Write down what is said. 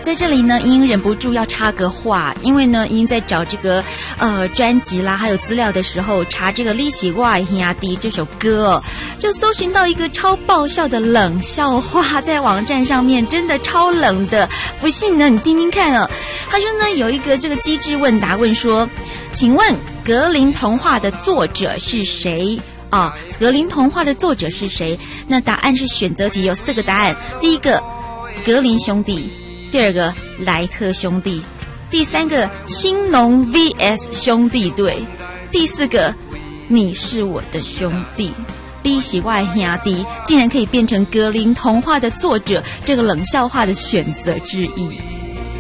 在这里呢，英英忍不住要插个话，因为呢，英英在找这个专辑啦，还有资料的时候，查这个《你是我的兄弟》这首歌哦，就搜寻到一个超爆笑的冷笑话，在网站上面真的超冷的，不信呢，你听听看哦。他说呢，有一个这个机智问答问说，请问格林童话的作者是谁？啊，格林童话的作者是谁？那答案是选择题，有4个答案。第一个，格林兄弟；第二个，莱特兄弟；第三个，兴农 VS 兄弟队；第四个，你是我的兄弟。你是我的兄弟竟然可以变成格林童话的作者，这个冷笑话的选择之一。